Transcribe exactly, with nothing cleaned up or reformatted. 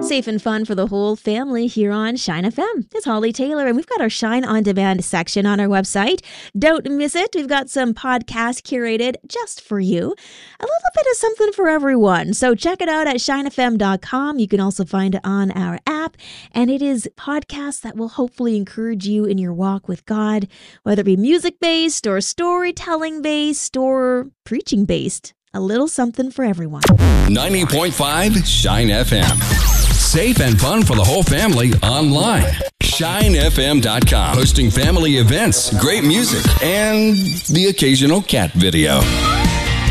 Safe and fun for the whole family here on Shine F M. It's Holly Taylor, and we've got our Shine On Demand section on our website. Don't miss it. We've got some podcasts curated just for you. A little bit of something for everyone. So check it out at shine f m dot com. You can also find it on our app, and it is podcasts that will hopefully encourage you in your walk with God, whether it be music-based or storytelling-based or preaching-based. A little something for everyone. ninety point five Shine F M. Safe and fun for the whole family online. shine f m dot com. Hosting family events, great music, and the occasional cat video.